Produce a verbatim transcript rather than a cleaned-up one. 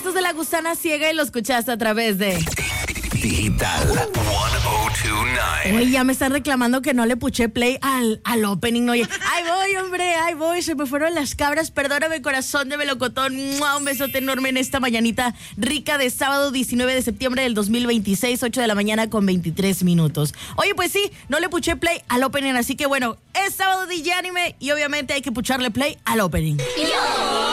Esto es de La Gusana Ciega y lo escuchaste a través de Digital ciento veintinueve. Oye, ya me están reclamando que no le puché play al, al opening. Oye, ahí voy, hombre, ahí voy. Se me fueron las cabras. Perdóname, corazón de melocotón. ¡Mua! Un besote enorme en esta mañanita rica de sábado diecinueve de septiembre del dos mil veintiséis, ocho de la mañana con veintitrés minutos. Oye, pues sí, no le puché play al opening. Así que bueno, es sábado de D J Anime y obviamente hay que pucharle play al opening.